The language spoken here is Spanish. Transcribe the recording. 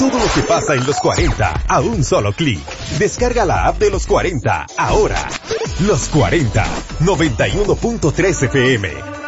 Todo lo que pasa en los 40 a un solo clic. Descarga la app de los 40 ahora. Los 40, 91.3 FM.